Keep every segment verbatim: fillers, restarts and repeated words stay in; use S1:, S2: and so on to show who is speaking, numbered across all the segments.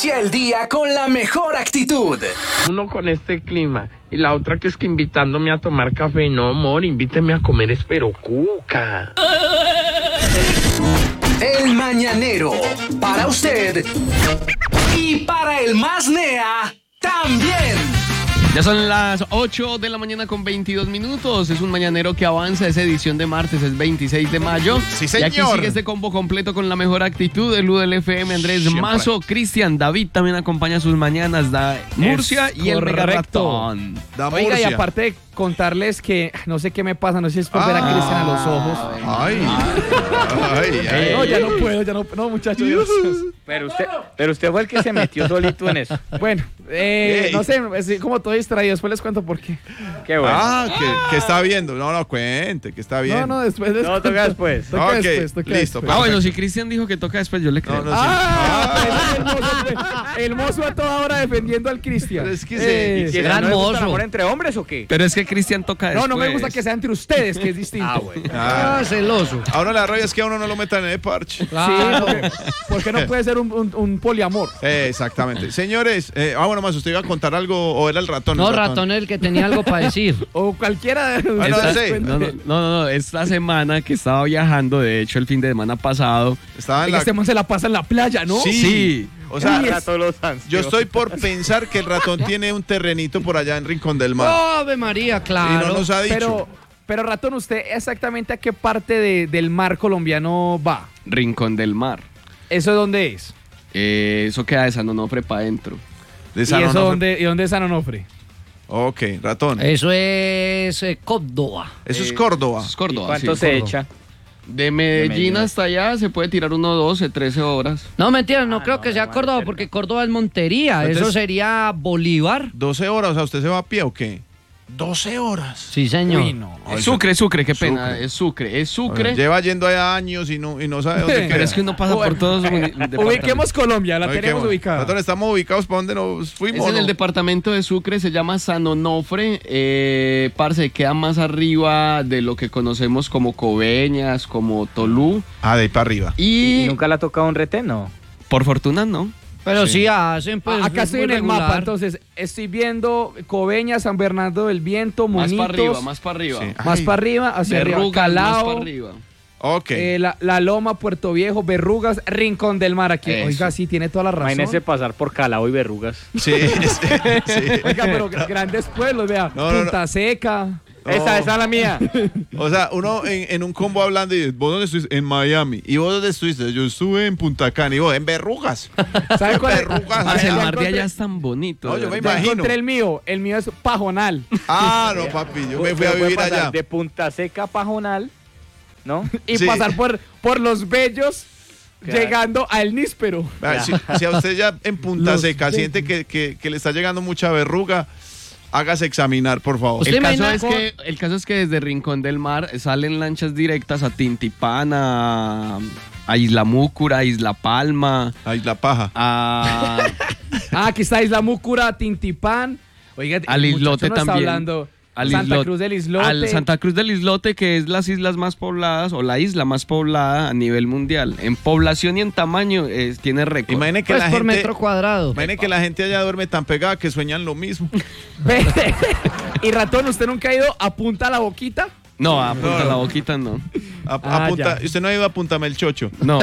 S1: Inicia el día con la mejor actitud.
S2: Uno con este clima y la otra que es que invitándome a tomar café. No, amor, invíteme a comer esperocuca.
S1: El Mañanero, para usted y para el más nea también.
S3: Ya son las ocho de la mañana con veintidós minutos. Es un mañanero que avanza. Es edición de martes, es veintiséis de mayo.
S4: Sí, señor.
S3: Y aquí sigue este combo completo con la mejor actitud. El U del F M, Andrés
S4: Siempre.
S3: Mazo, Cristian, David también acompaña sus mañanas. Da Murcia
S5: Es
S3: y el Mega
S5: correcto.
S3: Ratón.
S4: Da
S5: Oiga, y
S4: Murcia.
S5: aparte de contarles que no sé qué me pasa, no sé si es por ver a Cristian a los ojos.
S4: Ay. Ay, ay.
S5: No, ya no puedo, ya no, no muchachos. Dios.
S6: Pero usted, pero usted fue el que se metió solito en eso.
S5: Bueno, eh,
S4: Ey.
S5: no sé, estoy como todo distraído, después les cuento por qué.
S6: Qué bueno.
S4: Ah, que, que está viendo. No, no, cuente, que está bien.
S5: No, no, después les
S6: No,
S5: cuento.
S6: toca después.
S5: Toca
S4: Ok,
S5: después, toca
S4: listo,
S5: después.
S3: Ah, bueno, si Cristian dijo que toca después, yo le creo.
S4: No, no, sí.
S5: Ah, ese es el mozo, el mozo a toda hora defendiendo al Cristian.
S4: Pero es que
S5: Eh,
S4: se-
S6: ¿Y
S3: Gran
S6: no le gusta el
S3: mozo.
S6: amor entre hombres o qué?
S3: Pero es que Cristian toca
S5: No,
S3: después.
S5: no me gusta que sea entre ustedes, que es distinto.
S6: Ah, bueno.
S4: Ah,
S3: celoso.
S4: ahora la rabia es que a uno no lo metan en el parche.
S5: Sí, porque, porque no puede ser un, un, un poliamor.
S4: Eh, exactamente. Señores, eh, ah, bueno, más, ¿usted iba a contar algo o era el ratón?
S7: No,
S4: el
S7: ratón es el que tenía algo para decir.
S5: O cualquiera de
S4: Ah, no,
S5: ustedes
S4: sí.
S5: cuenta.
S3: No, no, no, no, no, esta semana que estaba viajando, de hecho el fin de semana pasado.
S4: Estaba en
S5: Oiga,
S4: la...
S5: este man se la pasa en la playa, ¿no?
S4: Sí.
S3: Sí.
S4: O sea,
S5: Uy, es-
S6: Rato los ansios.
S4: yo estoy por pensar que el ratón tiene un terrenito por allá en Rincón del Mar.
S7: Ave María,
S4: Y
S7: claro.
S4: no nos ha dicho.
S5: Pero, pero ratón, ¿usted exactamente a qué parte de- del mar colombiano va?
S3: Rincón del Mar.
S5: ¿Eso dónde es?
S3: Eh, eso queda de San Onofre para adentro.
S4: De
S5: ¿Y
S4: San
S5: eso
S4: Onofre.
S5: dónde, y dónde es San Onofre?
S4: Ok, ratón.
S7: Eso es eh, Córdoba.
S4: Eso es Córdoba.
S3: Eso es
S6: ¿Y
S3: Córdoba.
S6: cuánto
S3: sí,
S6: se
S3: Córdoba.
S6: echa?
S3: De Medellín,
S6: De Medellín.
S3: hasta allá se puede tirar uno, doce, trece horas.
S7: No, mentira, no
S6: Ah,
S7: creo
S6: no,
S7: que
S6: no
S7: sea
S6: vale
S7: Córdoba,
S6: cerca.
S7: porque Córdoba es Montería.
S4: Entonces-
S7: Eso sería Bolívar.
S4: doce horas, o sea, ¿usted se va a pie o qué? doce horas.
S7: Sí, señor.
S5: Uy, no.
S3: Es Sucre, Sucre, qué pena.
S4: Sucre.
S3: Es Sucre, es Sucre.
S4: Lleva yendo allá años y no, y no sabe dónde
S5: Pero
S4: queda.
S3: Pero es que uno pasa por todos los muni- departamentos.
S5: Ubiquemos Colombia, la
S4: Oye,
S5: tenemos
S4: qué-
S5: ubicada.
S4: Ratón, estamos ubicados para donde nos
S3: Es
S4: fuimos.
S3: en el
S4: ¿no?
S3: departamento de Sucre, se llama San Onofre. Eh, parce, queda más arriba de lo que conocemos como Coveñas, como Tolú.
S4: Ah, de ahí para arriba.
S6: ¿Y,
S3: Y
S6: nunca le ha tocado un retén, no?
S3: por fortuna, no.
S7: Pero
S4: Sí.
S7: sí, hacen pues.
S5: Ah, acá
S7: es
S5: estoy
S7: muy
S5: en el
S7: regular.
S5: mapa, entonces estoy viendo Coveña, San Bernardo del Viento,
S3: Más
S5: Monitos,
S3: para arriba, más para arriba.
S4: Sí.
S5: más
S4: Ay.
S5: para arriba, hacia arriba,
S3: Verrugas, más
S5: Calao,
S3: para arriba.
S4: Ok.
S5: eh, la, la Loma, Puerto Viejo, Verrugas, Rincón del Mar aquí.
S3: Eso.
S5: Oiga, sí, tiene toda la razón.
S6: Imagínese pasar por Calao y Verrugas.
S4: Sí, sí, sí.
S5: Oiga, pero gr- grandes pueblos, vea,
S4: No, no,
S5: Punta Seca.
S4: No.
S6: Esa, esa es la mía.
S4: O sea, uno en, en un combo hablando y dice, ¿vos dónde estuviste? En Miami. ¿Y vos dónde estuviste? Yo estuve en Punta Cana. Y vos, en Verrugas.
S5: ¿Sabe cuál es?
S4: Verrugas.
S3: Parce, el
S5: ya
S3: mar de allá
S5: encontré-
S3: es tan bonito.
S4: No,
S3: de
S4: yo me
S3: verdad.
S5: Ya
S4: imagino.
S5: encontré el mío, el mío es Pajonal.
S4: Ah, no, papi. Yo me fui a
S6: Pero puede
S4: vivir
S6: pasar
S4: allá.
S6: De Punta Seca a Pajonal, ¿no?
S5: Y
S4: Sí.
S5: pasar por, por los bellos,
S6: Claro.
S5: llegando al Níspero.
S4: Vea, Si, si a usted ya en Punta
S5: Los
S4: Seca
S5: bellos.
S4: siente que, que- que le está llegando mucha verruga, hágase examinar, por favor.
S7: Usted
S3: El caso,
S7: imagina
S3: es
S7: cómo-
S3: que, el caso es que desde Rincón del Mar salen lanchas directas a Tintipán, a, a Isla Múcura, a Isla Palma,
S4: Ay, la paja.
S3: a...
S5: Ah, aquí está Isla Múcura, Tintipán. Oiga,
S3: Al
S5: el muchacho
S3: islote
S5: no está
S3: también.
S5: hablando.
S3: al
S5: Santa
S3: islote-
S5: Cruz del Islote.
S3: Al Santa Cruz del Islote, que es las islas más pobladas o la isla más poblada a nivel mundial. En población y en tamaño eh, tiene récord.
S4: Imagine que
S7: Pues
S4: la
S7: por
S4: gente...
S7: metro cuadrado.
S4: Imagine que la gente allá duerme tan pegada que sueñan lo mismo.
S5: Ve. Y ratón, ¿usted nunca ha ido a Punta La Boquita?
S3: No, a Punta
S4: No.
S3: la Boquita no.
S4: A, a
S5: Ah,
S4: Punta-
S5: ya.
S4: usted no ha ido a Punta Melchocho.
S3: No.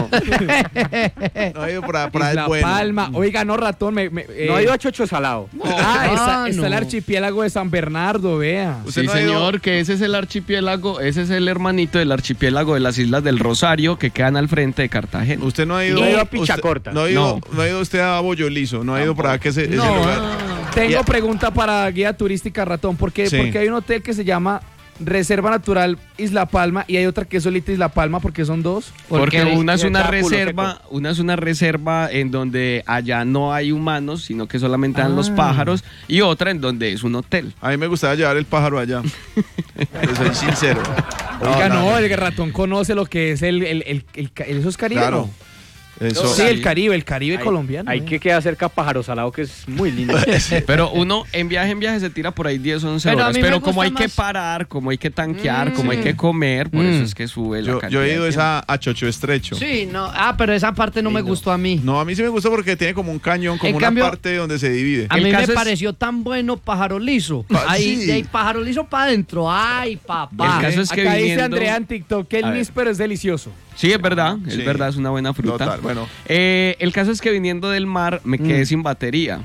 S4: No ha ido para, para
S5: Isla
S4: el bueno.
S5: Palma. Oiga, no, ratón. Me, me- eh,
S6: No ha ido a Chocho Salado.
S5: Ah, está,
S7: Ah,
S5: está el
S7: no.
S5: archipiélago de San Bernardo, vea.
S4: ¿Usted
S3: Sí,
S4: no ha ido-
S3: señor, que ese es el archipiélago, ese es el hermanito del archipiélago de las Islas del Rosario que quedan al frente de Cartagena.
S4: Usted no ha ido,
S6: No ha ido a
S4: usted-
S6: Pichacorta.
S4: No ha ido,
S3: No.
S4: no ha ido usted a Boyolizo, no ha ido para que ese, ese
S5: No,
S4: lugar.
S5: Tengo
S4: Ya.
S5: pregunta para guía turística, ratón. ¿Por qué,
S4: Sí.
S5: porque hay un hotel que se llama Reserva Natural Isla Palma y hay otra que es solita Isla Palma? Porque son dos.
S3: Porque
S7: Porque
S3: una es una
S6: está culo
S3: reserva, una es una reserva en donde allá no hay humanos, sino que solamente dan los
S5: Ah.
S3: pájaros, y otra en donde es un hotel.
S4: A mí me gustaría llevar el pájaro allá. Yo soy sincero.
S5: Oiga, no,
S4: no.
S5: el ratón conoce lo que es el, el, el, el ca- el- eso es Caribe,
S4: Claro.
S5: ¿no?
S4: Eso.
S5: Sí, el Caribe, el Caribe
S6: Hay-
S5: colombiano.
S6: Hay
S5: eh.
S6: que quedar cerca a Pájaro Salado, que es muy lindo.
S3: Pero uno en viaje en viaje se tira por ahí diez, once
S7: Pero a
S3: horas.
S7: mí me
S3: Pero como
S7: gusta
S3: hay que
S7: más-
S3: parar, como hay que tanquear,
S7: Mm,
S3: como hay
S7: sí.
S3: que comer, por
S7: Mm.
S3: eso es que sube la
S4: Yo,
S3: cantidad
S4: yo he
S3: de
S4: ido es
S3: tiempo.
S4: a, a Chocho Estrecho.
S7: Sí, no. Ah, pero esa parte no me gustó a mí.
S4: No, a mí sí me gusta porque tiene como un cañón, como
S7: En
S4: una
S7: cambio-
S4: parte donde se divide.
S7: A
S3: El
S7: mí me
S3: caso es-
S7: pareció tan bueno Pájaro Liso.
S4: Pa-
S7: Ahí,
S4: sí.
S7: de ahí Pájaro Liso para adentro. Ay, papá.
S3: El caso es que
S5: Acá dice
S3: viniendo-
S5: Andrea en TikTok que
S3: A
S5: el
S3: ver.
S5: níspero es delicioso.
S3: Sí, es verdad, es
S4: Sí.
S3: verdad, es una buena fruta.
S4: Total, bueno.
S3: Eh, el caso es que viniendo del mar me quedé sin batería.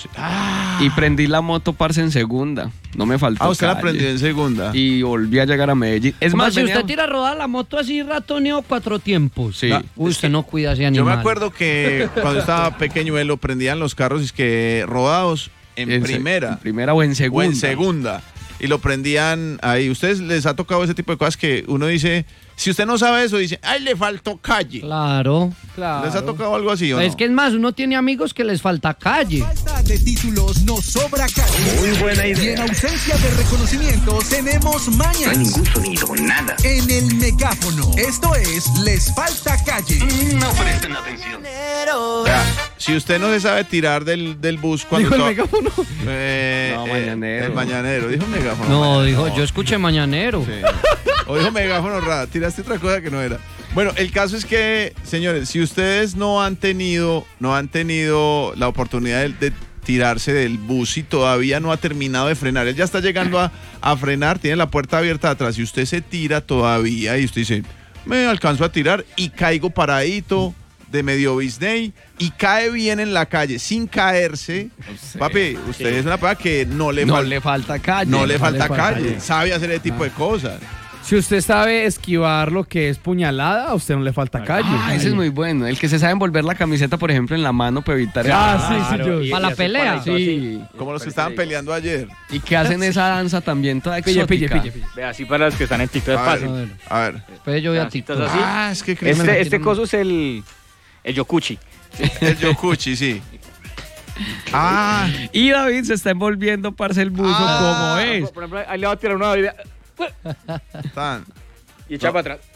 S3: Y prendí la moto, parce, en segunda. No me faltó
S4: Ah, usted la
S3: calle.
S4: prendió en segunda.
S3: Y volví a llegar a Medellín. Es
S7: Como
S3: más,
S7: si
S3: venía-
S7: usted tira a rodar la moto así ratoneo cuatro tiempos.
S3: Sí.
S4: Ah,
S7: Uy, usted no cuida ese animal.
S4: Yo me acuerdo que cuando estaba pequeñuelo prendían los carros y es que rodados en,
S3: En se-
S4: primera
S3: en primera o en
S4: o
S3: segunda.
S4: en segunda. Y lo prendían ahí. ¿Ustedes les ha tocado ese tipo de cosas que uno dice, si usted no sabe eso, dice, ay, le faltó calle?
S7: Claro.
S5: Claro.
S4: ¿Les ha tocado algo así o no?
S7: Es que es más, uno tiene amigos que les falta calle.
S1: Falta de títulos nos sobra calle. Muy buena idea. Y en ausencia de reconocimientos tenemos mañas. No hay ningún sonido, nada. En el megáfono. Esto es Les Falta Calle. No presten atención.
S4: Vea, si usted no se sabe tirar del, del bus cuando...
S5: Dijo el
S4: to-
S5: megáfono.
S4: Eh,
S3: No,
S4: eh,
S3: mañanero.
S4: El mañanero. Dijo megáfono.
S7: No,
S4: mañanero.
S7: dijo, yo escuché mañanero.
S4: Sí. O dijo megáfono raro, tiraste otra cosa que no era. Bueno, el caso es que, señores, si ustedes no han tenido, no han tenido la oportunidad de, de tirarse del bus y todavía no ha terminado de frenar, él ya está llegando a, a frenar, tiene la puerta abierta atrás y usted se tira todavía y usted dice, me alcanzo a tirar y caigo paradito de medio Disney y cae bien en la calle sin caerse. Papi, usted es una persona que no le
S3: No
S4: falta.
S3: le falta calle.
S4: No le falta
S5: falta
S4: calle,
S5: calle.
S4: sabe hacer ese tipo de cosas.
S5: Si usted sabe esquivar lo que es puñalada, a usted no le falta calle.
S3: Ah, ese es muy bueno. El que se sabe envolver la camiseta, por ejemplo, en la mano para evitar el-
S5: Ah, sí, sí, yo.
S6: y-
S7: Para
S6: y
S7: la
S6: hacer
S7: pelea.
S6: paradito así.
S3: Sí.
S4: Como los que estaban peleando ayer.
S3: Y que hacen esa danza también toda
S5: Pille,
S3: exótica.
S5: pille, pille, pille.
S6: Ve, así para los que están en TikTok es
S4: A ver,
S6: fácil.
S4: a ver.
S7: Después yo voy a
S6: Pedacitos
S7: TikTok.
S6: así.
S4: Ah, es que Cristian-
S6: Este, este coso es el, el yokuchi.
S4: el Yokuchi, sí. Ah,
S3: Y David se está envolviendo, parce, el buzo
S4: Ah.
S3: como es.
S6: Por ejemplo, ahí le va a tirar una bebida
S4: tan.
S6: y echar
S4: No.
S6: para atrás.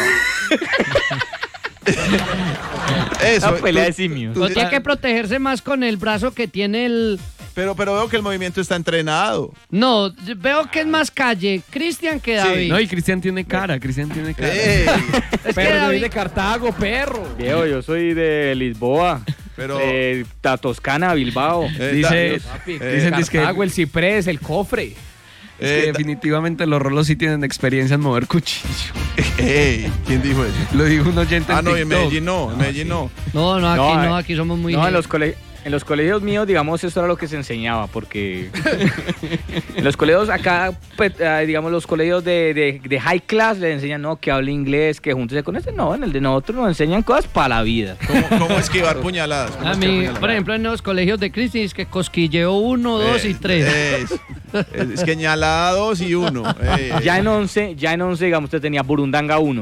S4: Eso.
S6: Una pelea
S4: tú-
S6: de simios.
S7: Pero tiene que protegerse más con el brazo que tiene el...
S4: Pero, pero veo que el movimiento está entrenado.
S7: No, veo que es más calle Cristian que David.
S3: No, y Cristian tiene cara, Cristian tiene cara.
S4: Ey,
S7: es que
S5: Perro, yo soy
S7: David...
S5: de Cartago, perro.
S6: Viejo, yo soy de Lisboa,
S4: pero.
S6: de la Toscana, Bilbao.
S4: eh,
S3: Dice,
S4: da-
S5: Papi,
S4: eh,
S3: dicen dizque-
S5: Cartago, el ciprés, el cofre.
S3: es que
S4: eh, da-
S3: definitivamente los rolos sí tienen experiencia en mover cuchillo.
S4: ey, ¿quién dijo eso?
S3: Lo dijo un oyente
S4: Ah,
S3: en
S4: no, en
S3: TikTok.
S4: Medellín no, en Medellín no.
S7: No, no, aquí
S6: No,
S7: no,
S6: eh,
S7: aquí somos muy...
S6: No, en los, cole- en los colegios míos, digamos, esto era lo que se enseñaba, porque en los colegios acá, pues, eh, digamos, los colegios de, de, de high class le enseñan, no, que hable inglés, que júntese con este. No, en el de nosotros nos enseñan cosas para la vida.
S4: ¿Cómo, cómo esquivar puñaladas? ¿Cómo
S7: A
S4: esquivar
S7: mí,
S4: puñaladas?
S7: por ejemplo, en los colegios de Cristian es que cosquilleo uno, dos y
S4: Eh,
S7: tres.
S4: Es, es, es que ñalada dos y uno. Ey, ey.
S6: Ya en once, ya en once, digamos, usted tenía burundanga uno.